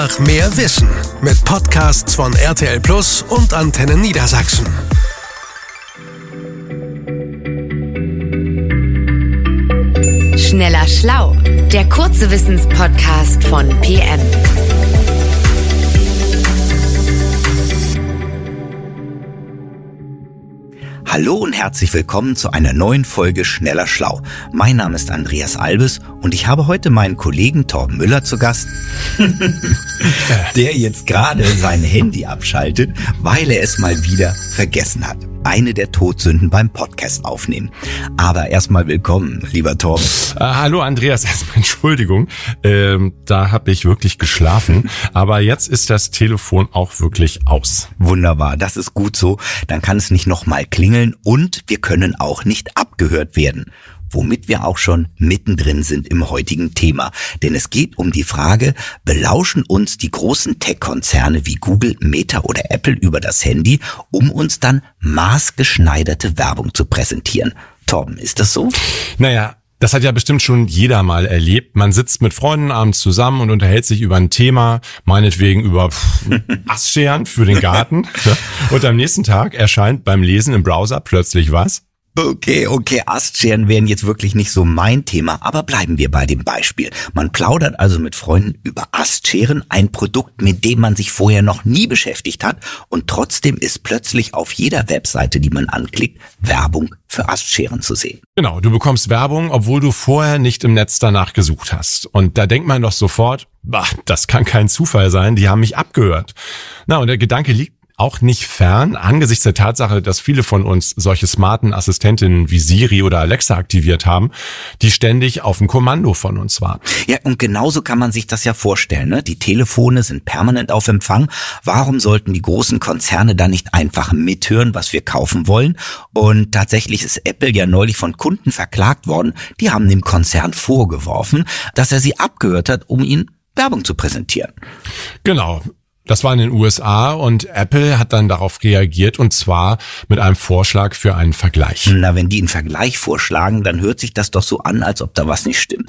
Mehr Wissen mit Podcasts von RTL Plus und Antenne Niedersachsen. Schneller Schlau, der kurze Wissenspodcast von PM. Hallo und herzlich willkommen zu einer neuen Folge Schneller Schlau. Mein Name ist Andreas Albes und ich habe heute meinen Kollegen Torben Müller zu Gast, der jetzt gerade sein Handy abschaltet, weil er es mal wieder vergessen hat. Eine der Todsünden beim Podcast aufnehmen. Aber erstmal willkommen, lieber Torben. Hallo Andreas, erstmal Entschuldigung. Da habe ich wirklich geschlafen. Aber jetzt ist das Telefon auch wirklich aus. Wunderbar, das ist gut so. Dann kann es nicht nochmal klingeln und wir können auch nicht abgehört werden. Womit wir auch schon mittendrin sind im heutigen Thema. Denn es geht um die Frage, belauschen uns die großen Tech-Konzerne wie Google, Meta oder Apple über das Handy, um uns dann maßgeschneiderte Werbung zu präsentieren? Torben, ist das so? Naja, das hat ja bestimmt schon jeder mal erlebt. Man sitzt mit Freunden abends zusammen und unterhält sich über ein Thema, meinetwegen über Astscheren für den Garten. Und am nächsten Tag erscheint beim Lesen im Browser plötzlich was? Okay, Astscheren wären jetzt wirklich nicht so mein Thema, aber bleiben wir bei dem Beispiel. Man plaudert also mit Freunden über Astscheren, ein Produkt, mit dem man sich vorher noch nie beschäftigt hat, und trotzdem ist plötzlich auf jeder Webseite, die man anklickt, Werbung für Astscheren zu sehen. Genau, du bekommst Werbung, obwohl du vorher nicht im Netz danach gesucht hast. Und da denkt man doch sofort, das kann kein Zufall sein, die haben mich abgehört. Na, und der Gedanke liegt auch nicht fern, angesichts der Tatsache, dass viele von uns solche smarten Assistentinnen wie Siri oder Alexa aktiviert haben, die ständig auf dem Kommando von uns waren. Ja, und genauso kann man sich das ja vorstellen, ne? Die Telefone sind permanent auf Empfang. Warum sollten die großen Konzerne da nicht einfach mithören, was wir kaufen wollen? Und tatsächlich ist Apple ja neulich von Kunden verklagt worden. Die haben dem Konzern vorgeworfen, dass er sie abgehört hat, um ihnen Werbung zu präsentieren. Genau. Das war in den USA und Apple hat dann darauf reagiert, und zwar mit einem Vorschlag für einen Vergleich. Na, wenn die einen Vergleich vorschlagen, dann hört sich das doch so an, als ob da was nicht stimmt.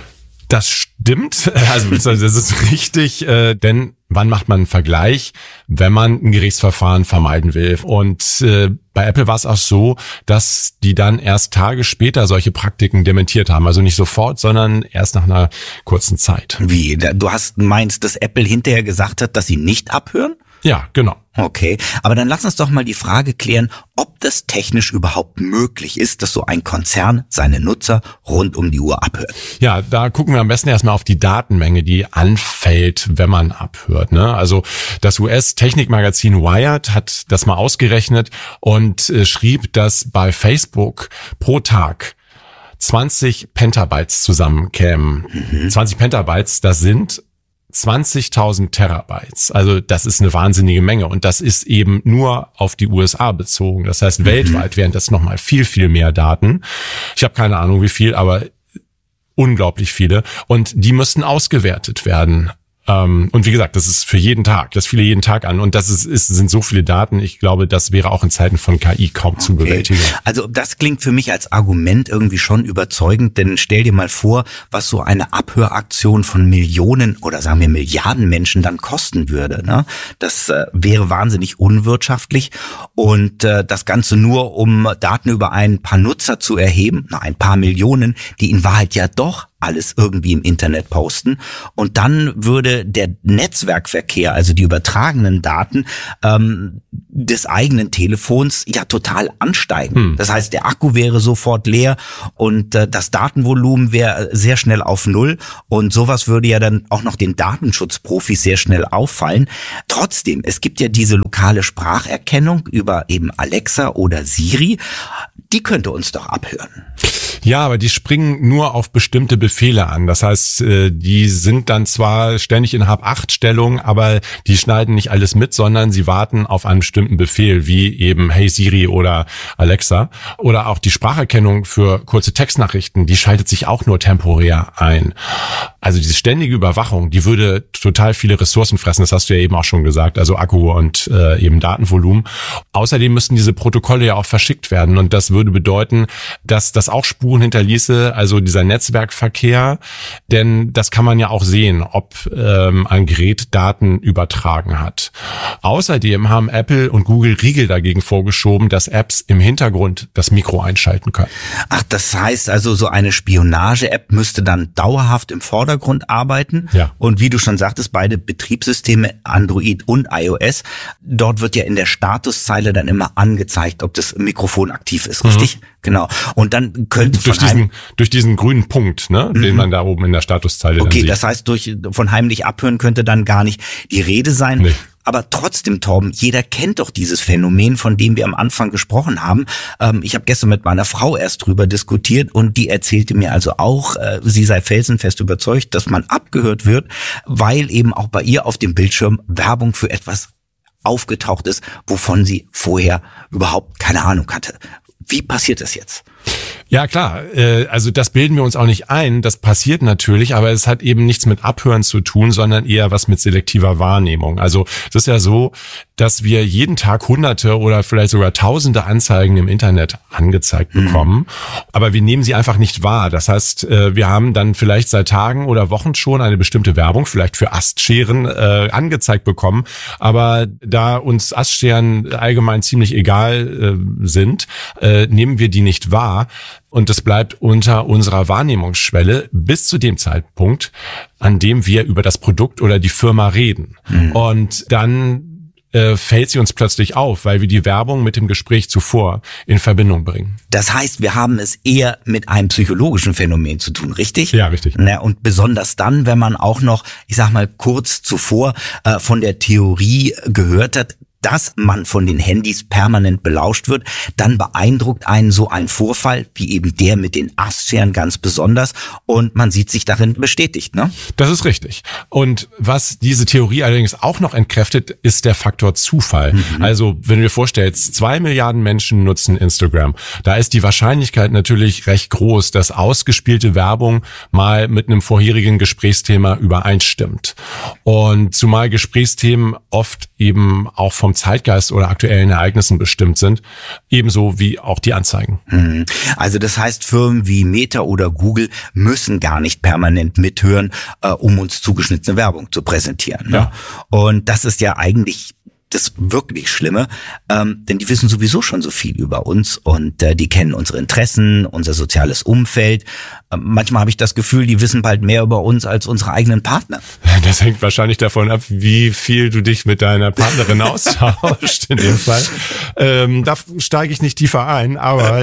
Das stimmt, also das ist richtig, denn wann macht man einen Vergleich, wenn man ein Gerichtsverfahren vermeiden will? Und bei Apple war es auch so, dass die dann erst Tage später solche Praktiken dementiert haben. Also nicht sofort, sondern erst nach einer kurzen Zeit. Wie? Du meinst, dass Apple hinterher gesagt hat, dass sie nicht abhören? Ja, genau. Okay, aber dann lass uns doch mal die Frage klären, ob das technisch überhaupt möglich ist, dass so ein Konzern seine Nutzer rund um die Uhr abhört. Ja, da gucken wir am besten erstmal auf die Datenmenge, die anfällt, wenn man abhört, ne? Also das US-Technikmagazin Wired hat das mal ausgerechnet und schrieb, dass bei Facebook pro Tag 20 Petabytes zusammenkämen. 20 Petabytes, das sind 20.000 Terabytes. Also das ist eine wahnsinnige Menge, und das ist eben nur auf die USA bezogen. Das heißt, weltweit wären das nochmal viel, viel mehr Daten. Ich habe keine Ahnung wie viel, aber unglaublich viele, und die müssten ausgewertet werden. Und wie gesagt, das ist für jeden Tag, das fiele jeden Tag an, und das sind so viele Daten, ich glaube, das wäre auch in Zeiten von KI kaum zu bewältigen. Also das klingt für mich als Argument irgendwie schon überzeugend, denn stell dir mal vor, was so eine Abhöraktion von Millionen oder sagen wir Milliarden Menschen dann kosten würde, ne? Das wäre wahnsinnig unwirtschaftlich, und das Ganze nur, um Daten über ein paar Nutzer zu erheben, ein paar Millionen, die in Wahrheit ja doch alles irgendwie im Internet posten, und dann würde der Netzwerkverkehr, also die übertragenen Daten des eigenen Telefons, ja total ansteigen. Das heißt, der Akku wäre sofort leer und das Datenvolumen wäre sehr schnell auf Null, und sowas würde ja dann auch noch den Datenschutzprofis sehr schnell auffallen. Trotzdem, es gibt ja diese lokale Spracherkennung über eben Alexa oder Siri, die könnte uns doch abhören. Ja, aber die springen nur auf bestimmte Befehle an. Das heißt, die sind dann zwar ständig in Hab-8-Stellung, aber die schneiden nicht alles mit, sondern sie warten auf einen bestimmten Befehl, wie eben Hey Siri oder Alexa. Oder auch die Spracherkennung für kurze Textnachrichten, die schaltet sich auch nur temporär ein. Also diese ständige Überwachung, die würde total viele Ressourcen fressen, das hast du ja eben auch schon gesagt, also Akku und eben Datenvolumen. Außerdem müssten diese Protokolle ja auch verschickt werden, und das würde bedeuten, dass das auch Spuren Spuren hinterließe, also dieser Netzwerkverkehr, denn das kann man ja auch sehen, ob ein Gerät Daten übertragen hat. Außerdem haben Apple und Google Riegel dagegen vorgeschoben, dass Apps im Hintergrund das Mikro einschalten können. Ach, das heißt also, so eine Spionage-App müsste dann dauerhaft im Vordergrund arbeiten. Ja. Und wie du schon sagtest, beide Betriebssysteme, Android und iOS, dort wird ja in der Statuszeile dann immer angezeigt, ob das Mikrofon aktiv ist, richtig? Genau. Und dann könnte durch diesen grünen Punkt, ne, den man da oben in der Statuszeile dann sieht. Okay, das heißt, von heimlich abhören könnte dann gar nicht die Rede sein. Nee. Aber trotzdem, Torben, jeder kennt doch dieses Phänomen, von dem wir am Anfang gesprochen haben. Ich habe gestern mit meiner Frau erst drüber diskutiert und die erzählte mir also auch, sie sei felsenfest überzeugt, dass man abgehört wird, weil eben auch bei ihr auf dem Bildschirm Werbung für etwas aufgetaucht ist, wovon sie vorher überhaupt keine Ahnung hatte. Wie passiert das jetzt? Ja, klar. Also das bilden wir uns auch nicht ein. Das passiert natürlich, aber es hat eben nichts mit Abhören zu tun, sondern eher was mit selektiver Wahrnehmung. Also es ist ja so, dass wir jeden Tag Hunderte oder vielleicht sogar Tausende Anzeigen im Internet angezeigt bekommen, aber wir nehmen sie einfach nicht wahr. Das heißt, wir haben dann vielleicht seit Tagen oder Wochen schon eine bestimmte Werbung, vielleicht für Astscheren, angezeigt bekommen, aber da uns Astscheren allgemein ziemlich egal sind, nehmen wir die nicht wahr. Und das bleibt unter unserer Wahrnehmungsschwelle bis zu dem Zeitpunkt, an dem wir über das Produkt oder die Firma reden. Und dann fällt sie uns plötzlich auf, weil wir die Werbung mit dem Gespräch zuvor in Verbindung bringen. Das heißt, wir haben es eher mit einem psychologischen Phänomen zu tun, richtig? Ja, richtig. Na, und besonders dann, wenn man auch noch, ich sag mal, kurz zuvor von der Theorie gehört hat, dass man von den Handys permanent belauscht wird, dann beeindruckt einen so ein Vorfall, wie eben der mit den Astscheren ganz besonders, und man sieht sich darin bestätigt, ne? Das ist richtig. Und was diese Theorie allerdings auch noch entkräftet, ist der Faktor Zufall. Also, wenn du dir vorstellst, 2 Milliarden Menschen nutzen Instagram, da ist die Wahrscheinlichkeit natürlich recht groß, dass ausgespielte Werbung mal mit einem vorherigen Gesprächsthema übereinstimmt. Und zumal Gesprächsthemen oft eben auch vom Zeitgeist oder aktuellen Ereignissen bestimmt sind, ebenso wie auch die Anzeigen. Also das heißt, Firmen wie Meta oder Google müssen gar nicht permanent mithören, um uns zugeschnittene Werbung zu präsentieren. Ne? Ja. Und das ist ja eigentlich das wirklich Schlimme, denn die wissen sowieso schon so viel über uns und die kennen unsere Interessen, unser soziales Umfeld. Manchmal habe ich das Gefühl, die wissen bald mehr über uns als unsere eigenen Partner. Das hängt wahrscheinlich davon ab, wie viel du dich mit deiner Partnerin austauscht in dem Fall. Da steige ich nicht tiefer ein, aber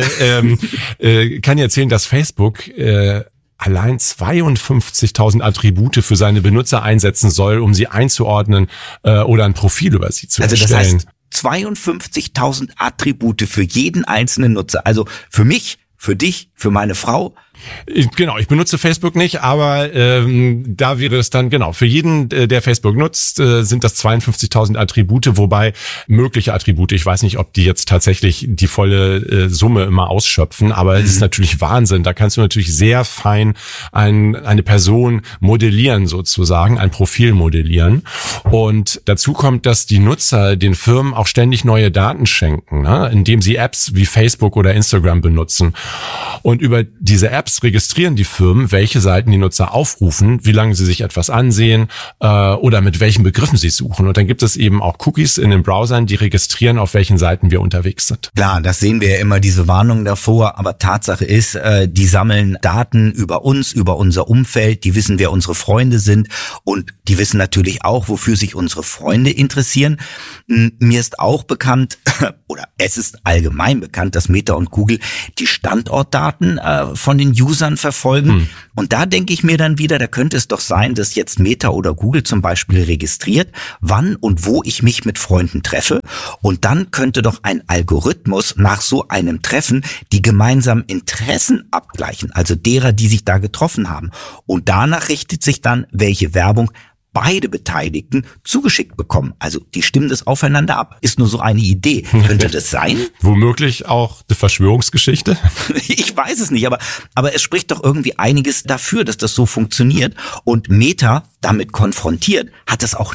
kann dir erzählen, dass Facebook allein 52.000 Attribute für seine Benutzer einsetzen soll, um sie einzuordnen oder ein Profil über sie zu erstellen. Also das heißt 52.000 Attribute für jeden einzelnen Nutzer. Also für mich, für dich, für meine Frau. Genau, ich benutze Facebook nicht, aber da wäre es dann, genau, für jeden, der Facebook nutzt, sind das 52.000 Attribute, wobei mögliche Attribute, ich weiß nicht, ob die jetzt tatsächlich die volle Summe immer ausschöpfen, aber es ist natürlich Wahnsinn. Da kannst du natürlich sehr fein eine Person modellieren sozusagen, ein Profil modellieren. Und dazu kommt, dass die Nutzer den Firmen auch ständig neue Daten schenken, ne? Indem sie Apps wie Facebook oder Instagram benutzen. Und über diese Apps registrieren die Firmen, welche Seiten die Nutzer aufrufen, wie lange sie sich etwas ansehen oder mit welchen Begriffen sie suchen. Und dann gibt es eben auch Cookies in den Browsern, die registrieren, auf welchen Seiten wir unterwegs sind. Klar, das sehen wir ja immer, diese Warnungen davor, aber Tatsache ist, die sammeln Daten über uns, über unser Umfeld, die wissen, wer unsere Freunde sind und die wissen natürlich auch, wofür sich unsere Freunde interessieren. Mir ist auch bekannt, oder es ist allgemein bekannt, dass Meta und Google die Standortdaten von den Usern verfolgen. Und da denke ich mir dann wieder, da könnte es doch sein, dass jetzt Meta oder Google zum Beispiel registriert, wann und wo ich mich mit Freunden treffe. Und dann könnte doch ein Algorithmus nach so einem Treffen die gemeinsamen Interessen abgleichen, also derer, die sich da getroffen haben. Und danach richtet sich dann, welche Werbung beide Beteiligten zugeschickt bekommen. Also die stimmen das aufeinander ab. Ist nur so eine Idee. Könnte das sein? Womöglich auch eine Verschwörungsgeschichte? Ich weiß es nicht, aber es spricht doch irgendwie einiges dafür, dass das so funktioniert. Und Meta, damit konfrontiert, hat das auch nie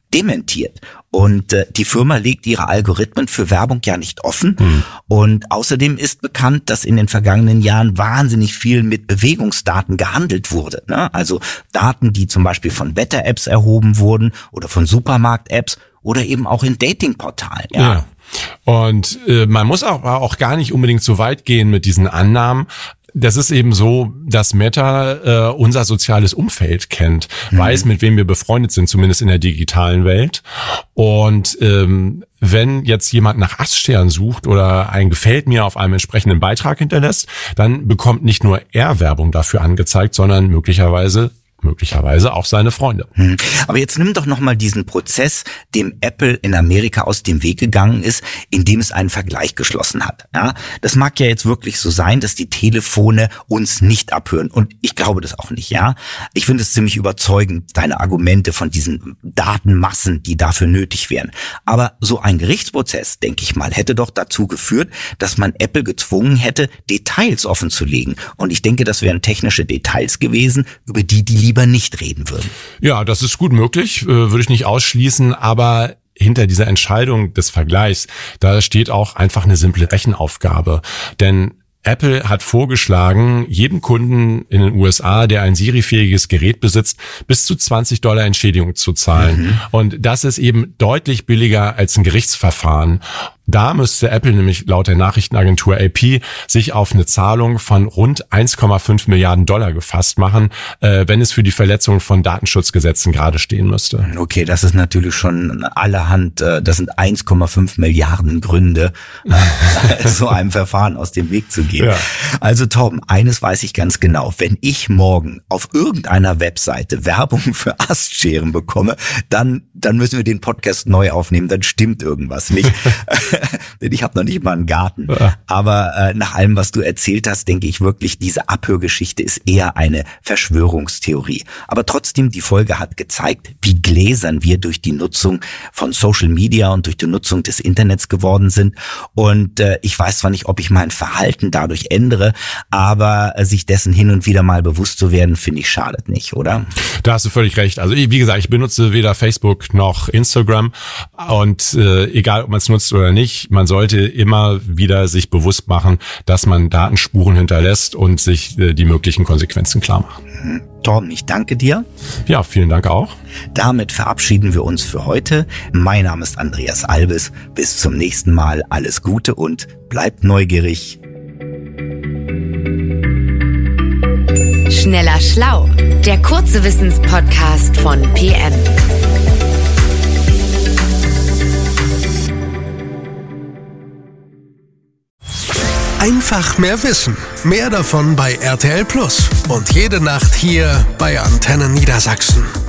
dementiert. Und die Firma legt ihre Algorithmen für Werbung ja nicht offen. Und außerdem ist bekannt, dass in den vergangenen Jahren wahnsinnig viel mit Bewegungsdaten gehandelt wurde. Ne? Also Daten, die zum Beispiel von Wetter-Apps erhoben wurden oder von Supermarkt-Apps oder eben auch in Datingportalen. Ja. Und man muss aber auch gar nicht unbedingt so weit gehen mit diesen Annahmen. Das ist eben so, dass Meta unser soziales Umfeld kennt, weiß, mit wem wir befreundet sind, zumindest in der digitalen Welt. Und wenn jetzt jemand nach Aststernen sucht oder ein Gefällt mir auf einem entsprechenden Beitrag hinterlässt, dann bekommt nicht nur er Werbung dafür angezeigt, sondern möglicherweise auch seine Freunde. Aber jetzt nimm doch nochmal diesen Prozess, dem Apple in Amerika aus dem Weg gegangen ist, indem es einen Vergleich geschlossen hat. Ja, das mag ja jetzt wirklich so sein, dass die Telefone uns nicht abhören. Und ich glaube das auch nicht, ja. Ich finde es ziemlich überzeugend, deine Argumente von diesen Datenmassen, die dafür nötig wären. Aber so ein Gerichtsprozess, denke ich mal, hätte doch dazu geführt, dass man Apple gezwungen hätte, Details offenzulegen. Und ich denke, das wären technische Details gewesen, über die lieber nicht reden würden. Ja, das ist gut möglich, würde ich nicht ausschließen, aber hinter dieser Entscheidung des Vergleichs, da steht auch einfach eine simple Rechenaufgabe. Denn Apple hat vorgeschlagen, jedem Kunden in den USA, der ein Siri-fähiges Gerät besitzt, bis zu $20 Entschädigung zu zahlen. Und das ist eben deutlich billiger als ein Gerichtsverfahren. Da müsste Apple nämlich laut der Nachrichtenagentur AP sich auf eine Zahlung von rund 1,5 Milliarden Dollar gefasst machen, wenn es für die Verletzung von Datenschutzgesetzen gerade stehen müsste. Okay, das ist natürlich schon allerhand, das sind 1,5 Milliarden Gründe, so einem Verfahren aus dem Weg zu gehen. Ja. Also Torben, eines weiß ich ganz genau, wenn ich morgen auf irgendeiner Webseite Werbung für Astscheren bekomme, dann müssen wir den Podcast neu aufnehmen, dann stimmt irgendwas nicht. Denn ich habe noch nicht mal einen Garten. Ja. Aber nach allem, was du erzählt hast, denke ich wirklich, diese Abhörgeschichte ist eher eine Verschwörungstheorie. Aber trotzdem, die Folge hat gezeigt, wie gläsern wir durch die Nutzung von Social Media und durch die Nutzung des Internets geworden sind. Und ich weiß zwar nicht, ob ich mein Verhalten dadurch ändere, aber sich dessen hin und wieder mal bewusst zu werden, finde ich, schadet nicht, oder? Da hast du völlig recht. Also wie gesagt, ich benutze weder Facebook noch Instagram und egal, ob man es nutzt oder nicht, man sollte immer wieder sich bewusst machen, dass man Datenspuren hinterlässt und sich die möglichen Konsequenzen klar machen. Torben, ich danke dir. Ja, vielen Dank auch. Damit verabschieden wir uns für heute. Mein Name ist Andreas Albes. Bis zum nächsten Mal. Alles Gute und bleibt neugierig. Schneller Schlau, der kurze Wissenspodcast von PM. Einfach mehr Wissen. Mehr davon bei RTL Plus. Und jede Nacht hier bei Antenne Niedersachsen.